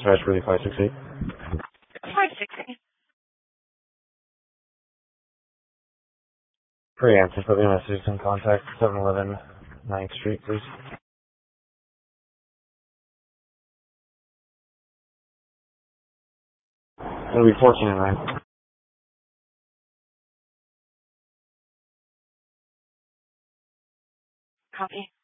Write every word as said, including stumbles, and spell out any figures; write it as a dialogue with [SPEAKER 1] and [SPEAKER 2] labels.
[SPEAKER 1] authorized for the five six eight.
[SPEAKER 2] five six eight.
[SPEAKER 1] For your answers, put the message in contact seven eleven ninth Street, please. It'll be fourteen and nine.
[SPEAKER 2] Copy.